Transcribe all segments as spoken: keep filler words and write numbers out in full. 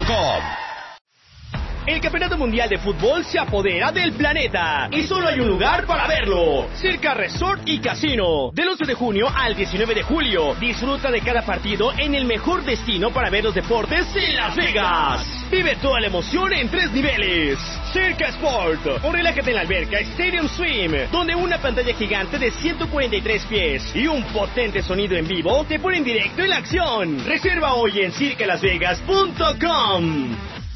com. El Campeonato Mundial de Fútbol se apodera del planeta y solo hay un lugar para verlo: Circa Resort y Casino. Del once de junio al diecinueve de julio, disfruta de cada partido en el mejor destino para ver los deportes en Las Vegas. Vive toda la emoción en tres niveles. Circa Sport, o relájate en la alberca Stadium Swim, donde una pantalla gigante de ciento cuarenta y tres pies y un potente sonido en vivo te ponen directo en la acción. Reserva hoy en circa las vegas punto com.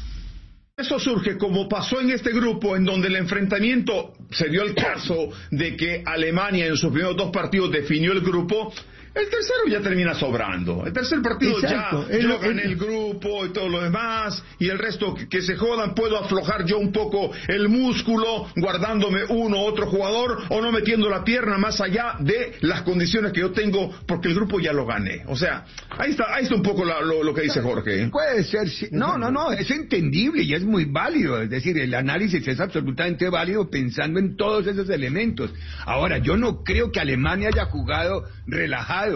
Eso surge como pasó en este grupo, en donde el enfrentamiento se dio el caso de que Alemania en sus primeros dos partidos definió el grupo. El tercero ya termina sobrando. El tercer partido Exacto. ya, yo gané el grupo y todo lo demás, y el resto que, que se jodan. Puedo aflojar yo un poco el músculo, guardándome uno u otro jugador, o no metiendo la pierna más allá de las condiciones que yo tengo, porque el grupo ya lo gané. O sea, ahí está, ahí está un poco la, lo, lo que dice Jorge. Puede ser, sí. no, no, no, es entendible y es muy válido. Es decir, el análisis es absolutamente válido pensando en todos esos elementos. Ahora, yo no creo que Alemania haya jugado relajado.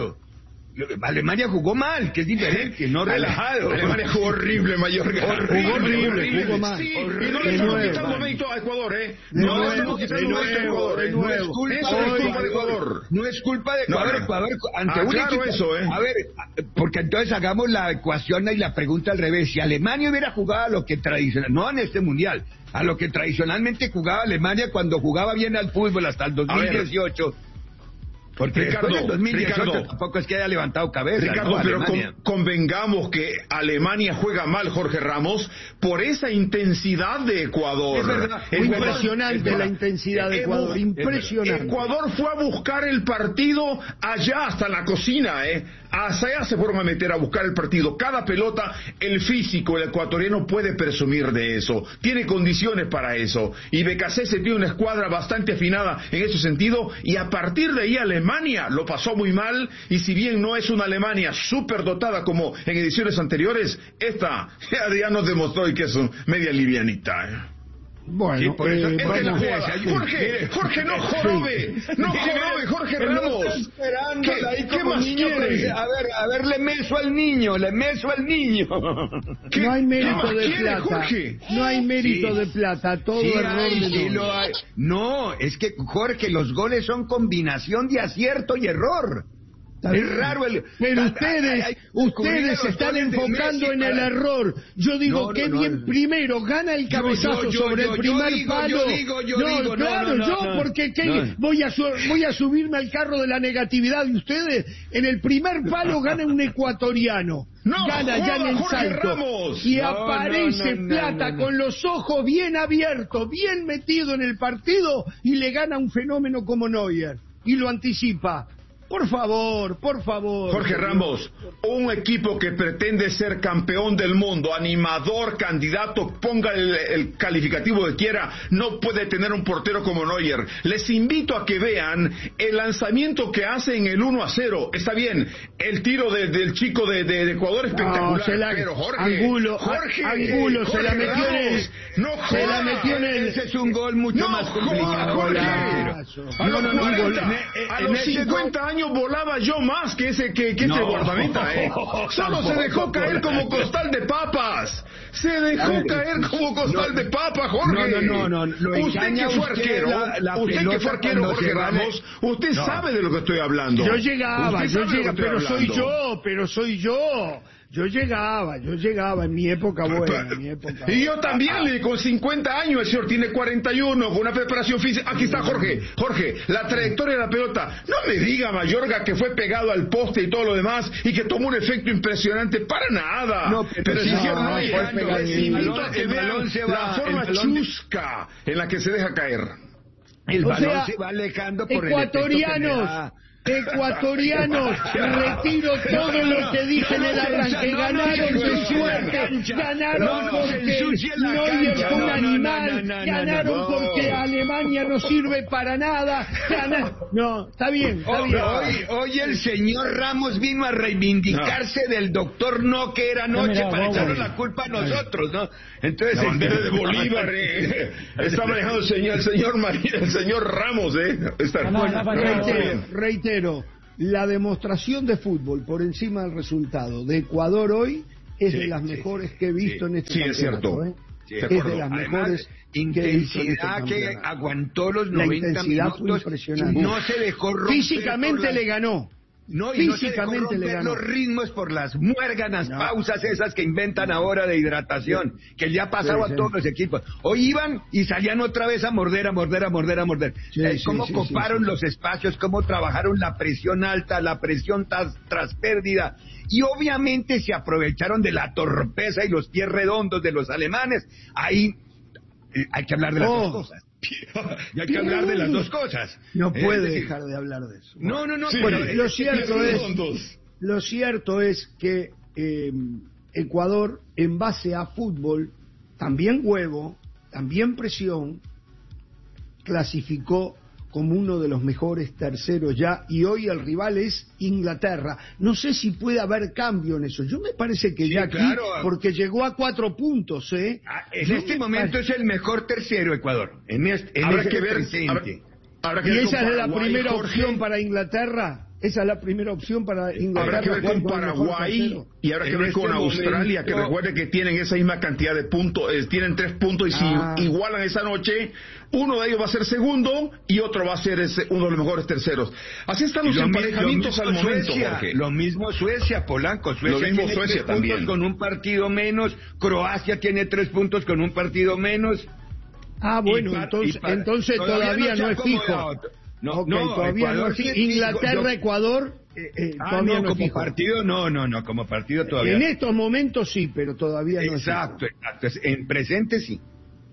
Alemania jugó mal, que es diferente, no relajado. Alemania jugó horrible, Mayorga. Horrible, jugó horrible, jugó mal. Sí, horrible. Y no le estamos quitando mérito a Ecuador, ¿eh? No le estamos quitando mérito a Ecuador, ¿eh? No es culpa de Ecuador. No es culpa de Ecuador. Ecuador ante un equipo, eso, ¿eh? A ver, porque entonces hagamos la ecuación y la pregunta al revés. Si Alemania hubiera jugado a lo que tradicional, no en este mundial, a lo que tradicionalmente jugaba Alemania cuando jugaba bien al fútbol hasta el dos mil dieciocho. Porque Ricardo, después del dos mil dieciocho Ricardo, tampoco es que haya levantado cabeza. Ricardo, ¿no? pero con, convengamos que Alemania juega mal, Jorge Ramos, por esa intensidad de Ecuador. Es verdad, Ecuador, impresionante es la intensidad de Ecuador, eh, impresionante. Ecuador fue a buscar el partido allá hasta la cocina, ¿eh? Hasta allá se fueron a meter a buscar el partido. Cada pelota, el físico, el ecuatoriano puede presumir de eso. Tiene condiciones para eso. Y Becasese tiene una escuadra bastante afinada en ese sentido, y a partir de ahí Alemania Alemania lo pasó muy mal, y si bien no es una Alemania súper dotada como en ediciones anteriores, esta ya, ya nos demostró que es media livianita, ¿eh? Bueno, por eso, eh, es que la jugada, Jorge, Jorge, no jorobe, no jorobe, Jorge Ramos. ¿Qué, ¿qué más quiere? A ver, a ver, le meso al niño, le meso al niño. No hay mérito de plata, Jorge? No hay mérito sí. de plata, todo sí, error hay, de sí lo hay. No, es que, Jorge, los goles son combinación de acierto y error. Es raro el... Pero ustedes, ay, ay, ustedes se están enfocando en el para... error. Yo digo, no, qué no, bien, no. primero gana el cabezazo yo, yo, sobre yo, el primer yo digo, palo. Yo digo, yo no, digo, claro, no, no, yo, no, porque ¿qué? No. Voy, a su, voy a subirme al carro de la negatividad de ustedes. En el primer palo gana un ecuatoriano. No, gana joda, ya en el Jorge salto. Ramos. Y no, aparece no, no, Plata no, no. con los ojos bien abiertos, bien metido en el partido, y le gana un fenómeno como Neuer. Y lo anticipa. Por favor, por favor. Jorge Ramos, un equipo que pretende ser campeón del mundo, animador, candidato, ponga el, el calificativo que quiera, no puede tener un portero como Neuer. Les invito a que vean el lanzamiento que hace en el uno a cero. Está bien, el tiro de, del chico de, de, de Ecuador es espectacular, no, se la, pero Jorge, Angulo, Jorge, Angulo Jorge se la metió Ramos, en el, no se la metió en el, ese es un gol mucho no, más complicado. Jorge, a los no, no, cuarenta, no, a los cincuenta años volaba yo más que ese que, que no. ese guardameta, ¿eh? Solo se dejó caer como costal de papas. Se dejó caer como costal no, de papas, Jorge. No, no, no, no. Usted que fue arquero, la, la usted que fue arquero, Jorge Ramos, usted no. sabe de lo que estoy hablando. Yo llegaba, yo llegaba, pero hablando. soy yo, pero soy yo. Yo llegaba, yo llegaba en mi época buena, en mi época Y yo también, ah, con cincuenta años, el señor tiene cuarenta y uno, con una preparación física. Aquí está Jorge, Jorge, la trayectoria de la pelota. No me diga, Mayorga, que fue pegado al poste y todo lo demás, y que tomó un efecto impresionante, para nada. No, pero, pero si no, no, no hay daño. Les invito a que vean la forma chusca en la que se deja caer. El o balón sea, se va alejando por ecuatorianos. Ecuatorianos, retiro todo lo que dije en el arranque. Ganaron de suerte, ganaron porque Neuer fue un animal, ganaron porque Alemania no sirve para nada. No, está bien, está bien. Hoy, hoy el señor Ramos vino a reivindicarse no. del doctor No, que era noche, para echarnos la culpa a nosotros, ¿no? Entonces, la bandera de Bolívar, eh, está manejando el señor, el señor, María, el señor Ramos, eh. Está, bueno, reitero, reitero. La demostración de fútbol por encima del resultado de Ecuador hoy es sí, de las sí, mejores sí, que he visto sí, en este sí, es campeonato. cierto. ¿eh? Sí, es de de acuerdo. las Además, mejores que he visto en este intensidad que campeonato. aguantó los La noventa intensidad fue minutos impresionante. y no se dejó romper Físicamente por las- le ganó. No, y no se dejó Físicamente le romper ganó. los ritmos por las muérganas No. pausas esas que inventan ahora de hidratación, que le ha pasado Sí, a sí. todos los equipos. Hoy iban y salían otra vez a morder, a morder, a morder, a morder. Sí, Eh, sí, cómo sí, coparon sí, sí. los espacios, cómo trabajaron la presión alta, la presión tras, tras pérdida. Y obviamente se aprovecharon de la torpeza y los pies redondos de los alemanes. Ahí eh, hay que hablar de las Oh. dos cosas. Y hay que hablar de las dos cosas. No Es puede decir, dejar de hablar de eso. No, no, no. Sí. Bueno, Lo eh, cierto Pies es, redondos. lo cierto es que eh, Ecuador, en base a fútbol, también huevo, también presión, clasificó como uno de los mejores terceros ya, y hoy el rival es Inglaterra. No sé si puede haber cambio en eso. Yo me parece que Sí, ya aquí, claro. porque llegó a cuatro puntos, ¿eh? Ah, en Yo este me momento pare- es el mejor tercero Ecuador. En este, en Habrá este que ver, presente. habrá, habrá que ¿Y ver esa con es la Paraguay, primera Jorge. opción para Inglaterra? ¿Esa es la primera opción para Inglaterra? Habrá que ver jugar con el mejor Paraguay tercero? y habrá que En ver este con Australia, que momento- recuerde que tienen esa misma cantidad de puntos, eh, tienen tres puntos y si Ah. igualan esa noche, uno de ellos va a ser segundo y otro va a ser ese, uno de los mejores terceros. Así están los Lo mi- emparejamientos lo al mismo momento, Suecia, Jorge. lo mismo Suecia, Polanco. Suecia Lo mismo tiene Suecia tres puntos también. con un partido menos. Croacia tiene tres puntos con un partido menos. Ah, bueno, Y par- entonces, y par- entonces todavía, se no ha es fijo. acomodado. No, Ok, no, todavía Ecuador no es sí fijo. es fijo. Inglaterra, Yo- Ecuador, eh, eh, Ah, todavía no, no es como fijo. partido, no, no, no, como partido todavía. En no. estos momentos sí, pero todavía no Exacto, es fijo. exacto. Es- En presente sí.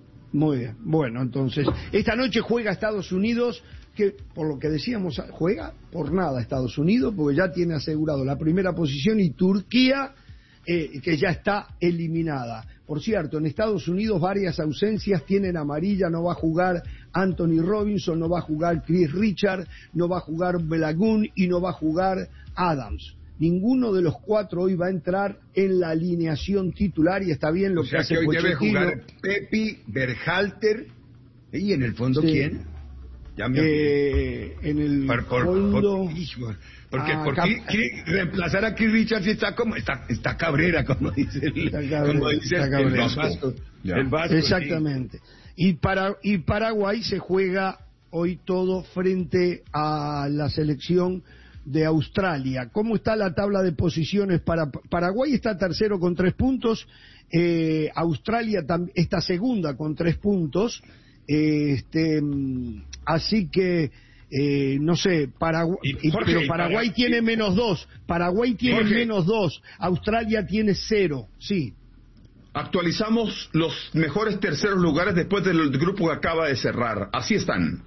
Muy bien. Bueno, entonces, esta noche juega Estados Unidos, que por lo que decíamos, juega por nada Estados Unidos, porque ya tiene asegurado la primera posición, y Turquía, eh, que ya está eliminada. Por cierto, en Estados Unidos varias ausencias, tienen amarilla, no va a jugar Anthony Robinson, no va a jugar Chris Richard, no va a jugar Belagun y no va a jugar Adams. Ninguno de los cuatro hoy va a entrar en la alineación titular, y está bien lo O que sea hace que hoy debe Pochettino. jugar Pepi, Berhalter, y en el fondo, Sí. ¿quién? Ya me olvidé. Eh, en el Por- por- fondo... por- hijo, porque Ah, ¿por Cap- qué, qué reemplazar a Chris Richards está como está, está Cabrera, como dice el, Está Cabrera, como dice está el, Cabrera. el Vasco, Ya. el Vasco, Exactamente. Y, para, y Paraguay se juega hoy todo frente a la selección de Australia. ¿Cómo está la tabla de posiciones? Para Paraguay está tercero con tres puntos, eh, Australia tam, está segunda con tres puntos, eh, este, mm, así que eh, no sé, Paraguay, Y, Jorge, pero y Paraguay para- tiene y- menos dos, Paraguay tiene Jorge. menos dos, Australia tiene cero, sí. Actualizamos los mejores terceros lugares después del grupo que acaba de cerrar. Así están.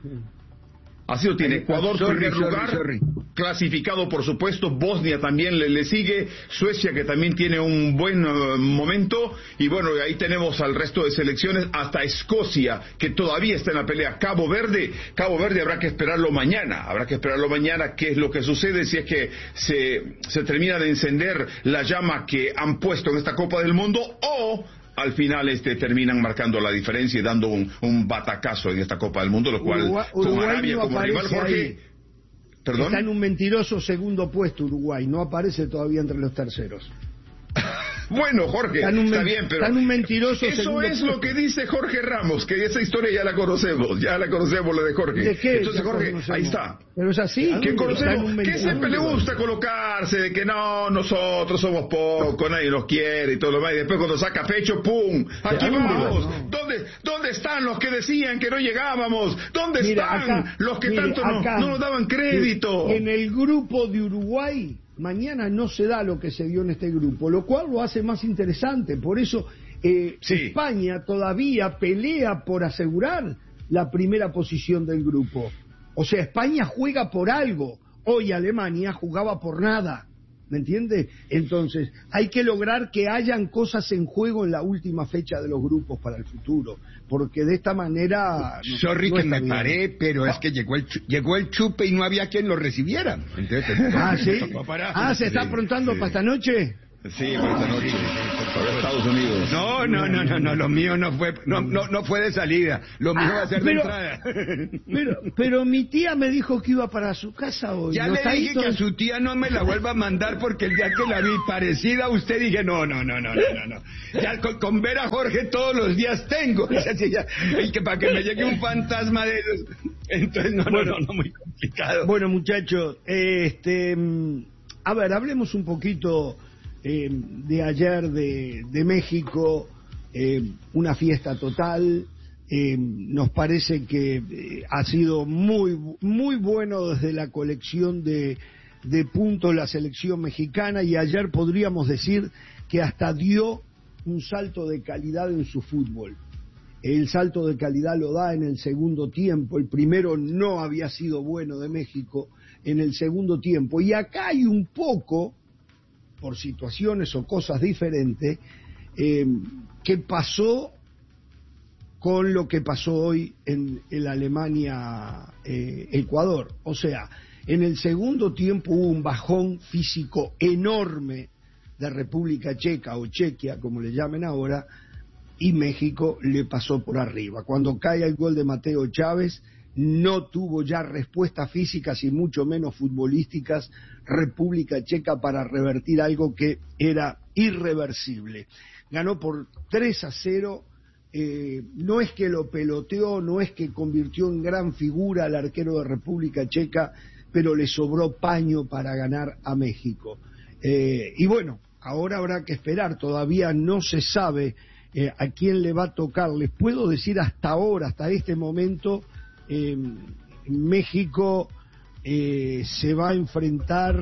Así lo tiene. Ahí- Ecuador, sorry, primer sorry, lugar, sorry. clasificado por supuesto. Bosnia también le, le sigue. Suecia, que también tiene un buen uh, momento. Y bueno, ahí tenemos al resto de selecciones, hasta Escocia, que todavía está en la pelea. Cabo Verde, Cabo Verde habrá que esperarlo mañana. Habrá que esperarlo mañana qué es lo que sucede, si es que se, se termina de encender la llama que han puesto en esta Copa del Mundo, o al final este terminan marcando la diferencia y dando un, un batacazo en esta Copa del Mundo, lo cual Uruguay, con Uruguay Arabia no como rival, aparece Jorge, ahí. perdón. Está en un mentiroso segundo puesto Uruguay, no aparece todavía entre los terceros. Bueno, Jorge, Está en un está men- bien, pero está en un mentiroso eso segundo es lo puesto. que dice Jorge Ramos, que esa historia ya la conocemos, ya la conocemos la de Jorge. ¿De qué? Entonces, Ya Jorge, conocemos. ahí está. Pero es así. Que Está en conocemos, un que men- siempre le gusta colocarse de que no, nosotros somos pocos, nadie nos quiere y todo lo demás, y después cuando saca pecho, ¡pum! Aquí ¿A dónde vamos. vas? No. ¿Dónde, ¿Dónde están los que decían que no llegábamos? ¿Dónde Mira, están acá, los que mire, tanto no, acá, no nos daban crédito? En el grupo de Uruguay, mañana no se da lo que se dio en este grupo, lo cual lo hace más interesante. Por eso eh, Sí. España todavía pelea por asegurar la primera posición del grupo. O sea, España juega por algo. Hoy Alemania jugaba por nada. ¿Me entiende? Entonces, hay que lograr que hayan cosas en juego en la última fecha de los grupos para el futuro, porque de esta manera... no- Sorry no que está me bien. paré, pero es que llegó el, chu- llegó el chupe y no había quien lo recibiera. Entonces, Ah, me ¿sí? tocó parar. Ah, ¿se está Sí, aprontando sí. para esta noche? Sí, por esta noche. Para Estados Unidos. No, no, no, no, no, lo mío no fue, no, no, no fue de salida. Lo mío Ah, va a ser pero- de entrada. Pero, pero mi tía me dijo que iba para su casa hoy. Ya ¿No le está dije ahí que a todo? su tía no me la vuelva a mandar porque el día que la vi parecida a usted dije, no, no, no, no, no, no, no. Ya con, con ver a Jorge todos los días tengo. Así ya, y que para que me llegue un fantasma de esos. Entonces, no, Bueno. no, no, no, muy complicado. Bueno, muchachos, este, mm, a ver, hablemos un poquito eh, de ayer de, de México, eh, una fiesta total. Eh, nos parece que eh, ha sido muy muy bueno desde la colección de, de puntos la selección mexicana, y ayer podríamos decir que hasta dio un salto de calidad en su fútbol. El salto de calidad lo da en el segundo tiempo. El primero no había sido bueno de México en el segundo tiempo. Y acá hay un poco, por situaciones o cosas diferentes, eh, que pasó con lo que pasó hoy en el Alemania-Ecuador. O sea, en el segundo tiempo hubo un bajón físico enorme de República Checa o Chequia, como le llamen ahora, y México le pasó por arriba. Cuando cae el gol de Mateo Chávez, no tuvo ya respuestas físicas y mucho menos futbolísticas República Checa para revertir algo que era irreversible. Ganó por tres a cero, eh, no es que lo peloteó, no es que convirtió en gran figura al arquero de República Checa, pero le sobró paño para ganar a México. Eh, y bueno, ahora habrá que esperar, todavía no se sabe Eh, a quién le va a tocar. Les puedo decir hasta ahora, hasta este momento, eh, México eh, se va a enfrentar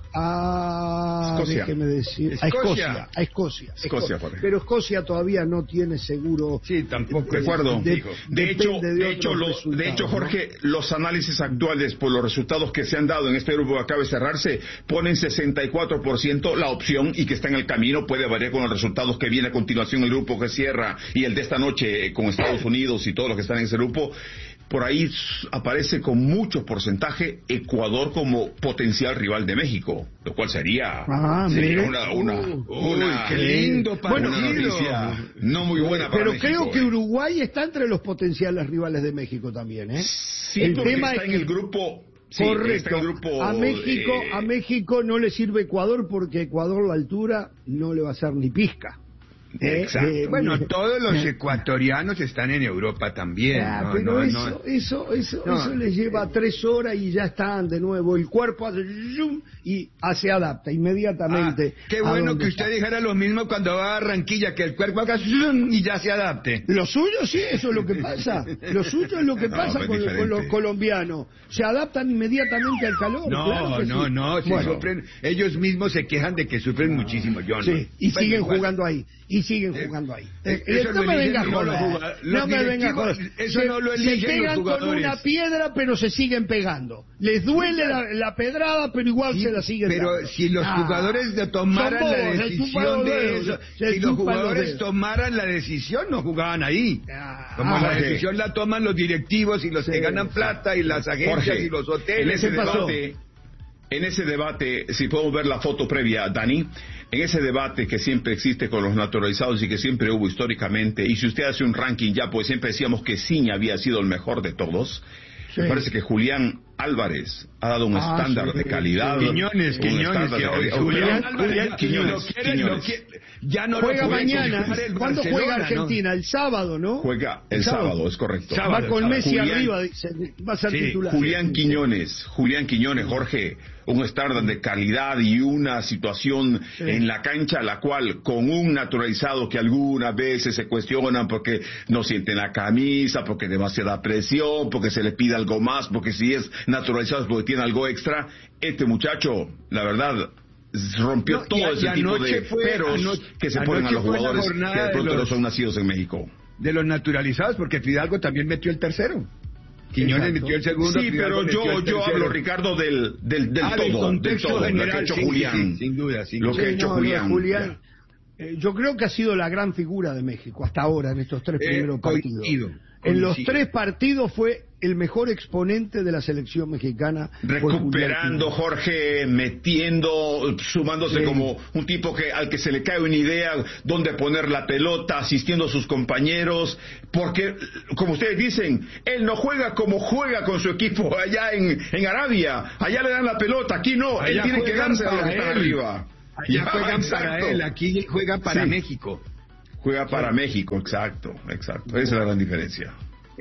a Escocia. déjeme decir, a Escocia. Escocia, a Escocia, Escocia, Esco- por pero Escocia todavía no tiene seguro. Sí, tampoco. De acuerdo. De- De hecho, depende de de hecho, otros lo- de resultados, hecho, ¿no? Jorge, los análisis actuales por los resultados que se han dado en este grupo que acaba de cerrarse ponen sesenta y cuatro por ciento la opción, y que está en el camino, puede variar con los resultados que viene a continuación el grupo que cierra y el de esta noche eh, con Estados Unidos y todos los que están en ese grupo. Por ahí s- aparece con mucho porcentaje Ecuador como potencial rival de México, lo cual sería, Ah, sería mire. una, una, Uh, una- uy, qué lindo bueno, una partido. noticia no muy buena para Pero México, creo que eh. Uruguay está entre los potenciales rivales de México también, ¿eh? Sí, El porque tema está es en que- el grupo. Sí, Correcto. está en el grupo. A México, eh, a México no le sirve Ecuador, porque Ecuador la altura no le va a hacer ni pizca. Eh, Exacto. eh, Bueno, eh, todos los ecuatorianos están en Europa también. ah, no, pero no, eso, no. eso, eso, No. eso les lleva tres horas y ya están de nuevo. El cuerpo hace zoom y ah, se adapta inmediatamente. Ah, qué a bueno donde que usted está. dijera lo mismo cuando va a Barranquilla, que el cuerpo haga zoom y ya se adapte. Lo suyo sí, eso es lo que pasa. Lo suyo es lo que No, pasa es con, diferente. con los colombianos. Se adaptan inmediatamente al calor. No, claro que no, sí. no, si Bueno, sufren, ellos mismos se quejan de que sufren muchísimo, yo no. sí, y Bueno, siguen igual. jugando ahí, y siguen Eh, jugando ahí. eh, Eh, eso no lo me eligen venga a los joder, jugadores. Los no me venga a directivos, joder. eso Se- no lo se eligen los pegan con jugadores. una piedra, pero se siguen pegando. Les duele la, la pedrada, pero igual Sí, se la siguen pero dando. si los Ah, jugadores de tomaran son la bobos, se chupan decisión los de dedos, eso, se si los chupan los jugadores dedos. tomaran la decisión, no jugaban ahí. Ah, Como ah, la Jorge. decisión la toman los directivos y los Sí, que ganan sí. plata y las agencias Jorge, y los en hoteles. ese ¿Qué pasó? debate, en ese debate, si podemos ver la foto previa, Dani, en ese debate que siempre existe con los naturalizados y que siempre hubo históricamente, y si usted hace un ranking ya, pues siempre decíamos que Ciña había sido el mejor de todos. Sí. Me parece que Julián Álvarez ha dado un Ah, estándar sí, de calidad. Quiñones, un Quiñones, estándar que de hoy- calidad. Julián, Julián, Julián Quiñones, lo quiere, Quiñones. lo quiere- ya no Juega lo puede mañana. conjugar el ¿Cuándo juega Barcelona, ¿no? Argentina? El sábado, ¿no? Juega el sábado, es correcto. Sábado. Va con Messi Julián- arriba, dice, va a ser Sí, titular. Julián Quiñones, Julián Quiñones, Jorge, un estándar de calidad y una situación Sí. en la cancha la cual con un naturalizado que algunas veces se cuestionan porque no sienten la camisa, porque demasiada presión, porque se le pide algo más, porque si es naturalizado es porque tiene algo extra, este muchacho, la verdad, rompió No, y todo a- ese y tipo anoche de fue- peros anoche- que se ponen a anoche los fue la jugadores que jornada de de pronto no los- son nacidos en México. De los naturalizados, porque Fidalgo también metió el tercero. Quiñones Exacto. metió el segundo. Sí, Fidalgo pero metió yo el yo tercero. hablo, Ricardo, del del del Ah, del todo, del contexto todo, lo que ha general, hecho sí, Julián. sí, sin duda, sin Lo duda. que ha Sí, hecho no, no, Julián. Julián, Eh, yo creo que ha sido la gran figura de México hasta ahora en estos tres Eh, primeros partidos. coincido, En los coincido. tres partidos fue el mejor exponente de la selección mexicana. Recuperando, Jorge, metiendo, sumándose Sí. como un tipo que al que se le cae una idea dónde poner la pelota, asistiendo a sus compañeros, porque, como ustedes dicen, él no juega como juega con su equipo allá en, en Arabia. Allá le dan la pelota, aquí no, Allá él tiene que juegan darse a los que para están él. arriba. Allá Ya, juegan exacto. para él, aquí juega para Sí. México. Juega para México, exacto, exacto. Esa es la gran diferencia.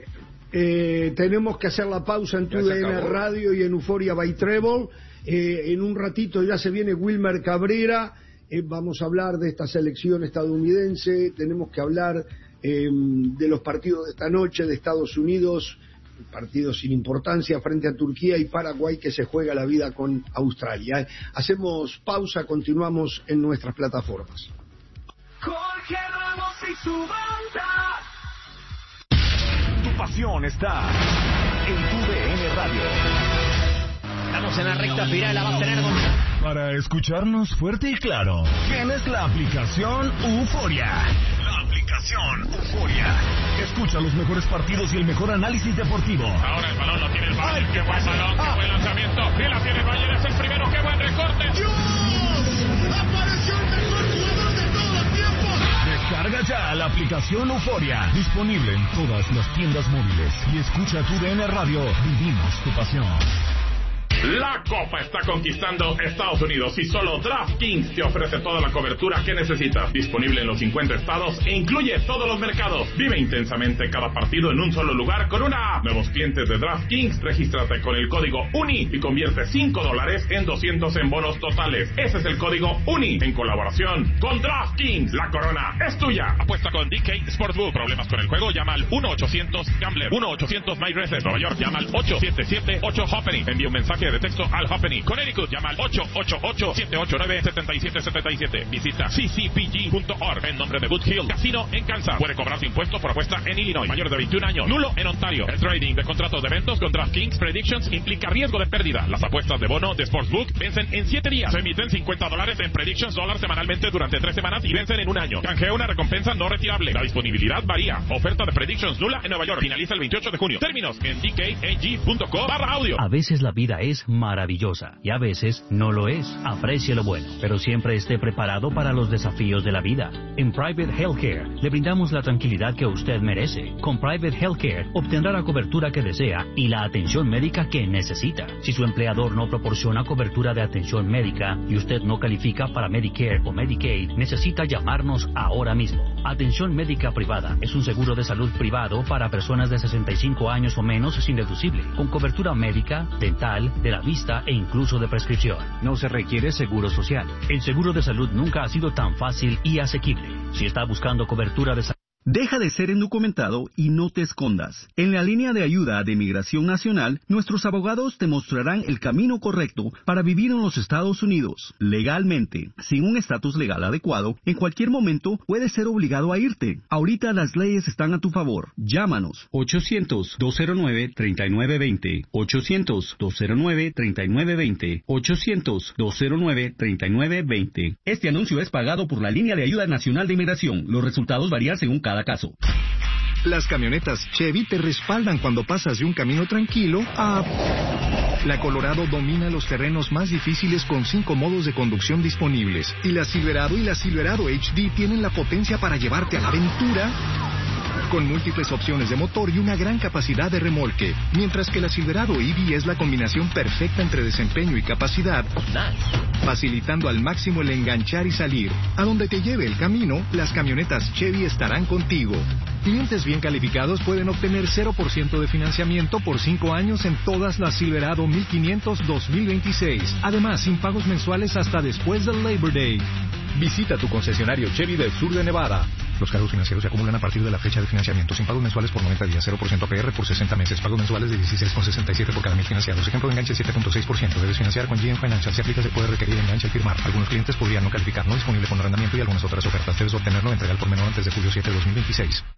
Eh, tenemos que hacer la pausa en Ya tu se D N acabó. Radio y en Euforia by Treble. Eh, en un ratito ya se viene Wilmer Cabrera. Eh, vamos a hablar de esta selección estadounidense. Tenemos que hablar eh, de los partidos de esta noche de Estados Unidos, partidos sin importancia frente a Turquía y Paraguay, que se juega la vida con Australia. Hacemos pausa, continuamos en nuestras plataformas. Jorge Ramos y su banda. Tu pasión está en tu D N Radio. Estamos en la recta final, la va a tener Gonzalo. Para escucharnos fuerte y claro, tienes la aplicación Euforia. La aplicación Euforia. Escucha los mejores partidos y el mejor análisis deportivo. Ahora el balón lo tiene el Bayern, qué buen balón, qué buen lanzamiento. Y la tiene el Bayern, es el primero, qué buen recorte. ¡Apareció el mejor jugador de todos los tiempos! Descarga ya la aplicación Euforia. Disponible en todas las tiendas móviles. Y escucha tu D N Radio. Vivimos tu pasión. La Copa está conquistando Estados Unidos y solo DraftKings te ofrece toda la cobertura que necesitas. Disponible en los cincuenta estados e incluye todos los mercados. Vive intensamente cada partido en un solo lugar con una app. Nuevos clientes de DraftKings, regístrate con el código UNI y convierte cinco dólares en doscientos en bonos totales. Ese es el código UNI en colaboración con DraftKings. La corona es tuya. Apuesta con D K Sportsbook. Problemas con el juego, llama al uno ochocientos Gambler. uno ochocientos MyRaces. Nueva York, llama al ocho siete siete ocho Hoppening. Envía un mensaje de texto al Hoppening. Connecticut, llama al ocho ocho ocho siete ocho nueve siete siete siete siete. Visita c c p g punto org en nombre de Boot Hill Casino en Kansas. Puede cobrar su impuesto por apuesta en Illinois. Mayor de veintiún años. Nulo en Ontario. El trading de contratos de eventos con DraftKings Predictions implica riesgo de pérdida. Las apuestas de bono de Sportsbook vencen en siete días. Se emiten cincuenta dólares en Predictions dólares semanalmente durante tres semanas y vencen en un año. Canjea una recompensa no retirable. La disponibilidad varía. Oferta de Predictions nula en Nueva York. Finaliza el veintiocho de junio. Términos en d k a g punto com barra audio. A veces la vida es maravillosa y a veces no lo es. Aprecie lo bueno, pero siempre esté preparado para los desafíos de la vida. En Private Healthcare le brindamos la tranquilidad que usted merece. Con Private Healthcare obtendrá la cobertura que desea y la atención médica que necesita. Si su empleador no proporciona cobertura de atención médica y usted no califica para Medicare o Medicaid, necesita llamarnos ahora mismo. Atención médica privada es un seguro de salud privado para personas de sesenta y cinco años o menos sin deducible, con cobertura médica, dental, de la vista e incluso de prescripción. No se requiere seguro social. El seguro de salud nunca ha sido tan fácil y asequible. Si está buscando cobertura de salud, deja de ser indocumentado y no te escondas. En la línea de ayuda de Migración Nacional, nuestros abogados te mostrarán el camino correcto para vivir en los Estados Unidos, legalmente. Sin un estatus legal adecuado, en cualquier momento puedes ser obligado a irte. Ahorita las leyes están a tu favor. Llámanos. ochocientos, dos cero nueve, treinta y nueve veinte. ochocientos, dos cero nueve, treinta y nueve veinte. ochocientos, dos cero nueve, treinta y nueve veinte. Este anuncio es pagado por la Línea de Ayuda Nacional de Migración. Los resultados varían según cada caso. Las camionetas Chevy te respaldan cuando pasas de un camino tranquilo a... La Colorado domina los terrenos más difíciles con cinco modos de conducción disponibles. Y la Silverado y la Silverado H D tienen la potencia para llevarte a la aventura con múltiples opciones de motor y una gran capacidad de remolque. Mientras que la Silverado E V es la combinación perfecta entre desempeño y capacidad, facilitando al máximo el enganchar y salir. A donde te lleve el camino, las camionetas Chevy estarán contigo. Clientes bien calificados pueden obtener cero por ciento de financiamiento por cinco años en todas las Silverado mil quinientos dos mil veintiséis. Además, sin pagos mensuales hasta después del Labor Day. Visita tu concesionario Chevy del sur de Nevada. Los cargos financieros se acumulan a partir de la fecha de financiamiento, sin pagos mensuales por noventa días, cero por ciento A P R por sesenta meses, pagos mensuales de dieciséis con sesenta y siete por cada mil financiados. Ejemplo de enganche siete punto seis por ciento. Debes financiar con G M Financial. Si aplica, se puede requerir enganche al firmar. Algunos clientes podrían no calificar, no disponible con arrendamiento y algunas otras ofertas. Debes obtenerlo de entrega por menor antes de julio siete de dos mil veintiséis.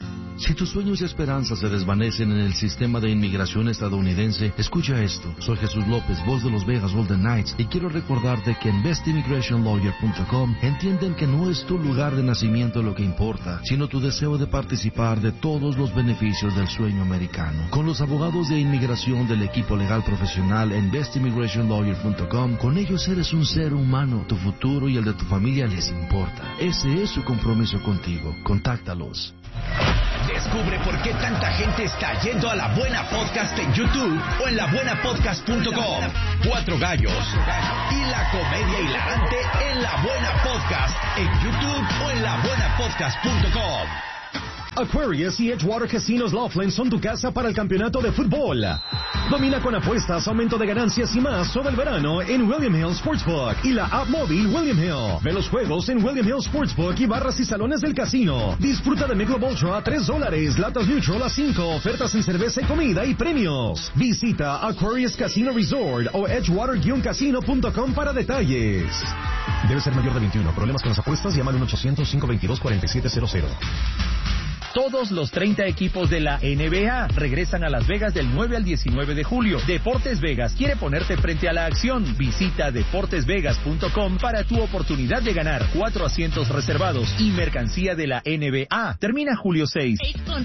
Si tus sueños y esperanzas se desvanecen en el sistema de inmigración estadounidense, escucha esto. Soy Jesús López, voz de los Vegas Golden Knights, y quiero recordarte que en best immigration lawyer punto com entienden que no es tu lugar de nacimiento lo que importa, sino tu deseo de participar de todos los beneficios del sueño americano. Con los abogados de inmigración del equipo legal profesional en best immigration lawyer punto com, con ellos eres un ser humano. Tu futuro y el de tu familia les importa. Ese es su compromiso contigo. Contáctalos. Descubre por qué tanta gente está yendo a La Buena Podcast en YouTube o en la buena podcast punto com. Cuatro gallos y la comedia hilarante en La Buena Podcast en YouTube o en la buena podcast punto com. Aquarius y Edgewater Casinos Laughlin son tu casa para el campeonato de fútbol. Domina con apuestas, aumento de ganancias y más todo el verano en William Hill Sportsbook y la app móvil William Hill. Ve los juegos en William Hill Sportsbook y barras y salones del casino. Disfruta de Michelob Ultra a tres dólares, latas Neutral a cinco, ofertas en cerveza y comida y premios. Visita Aquarius Casino Resort o edgewater casino punto com para detalles. Debe ser mayor de veintiuno. Problemas con las apuestas, llama al uno ochocientos, cinco veintidós, cuarenta y siete cero cero. Todos los treinta equipos de la N B A regresan a Las Vegas del nueve al diecinueve de julio. Deportes Vegas quiere ponerte frente a la acción. Visita deportes vegas punto com para tu oportunidad de ganar cuatro asientos reservados y mercancía de la N B A. Termina julio seis.